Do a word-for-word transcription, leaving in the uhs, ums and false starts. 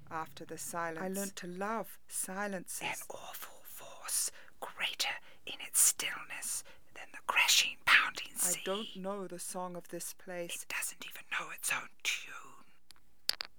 after the silence. I learnt to love silences. An awful force, greater in its stillness than the crashing, pounding sea. I don't know the song of this place. It doesn't even know its own tune.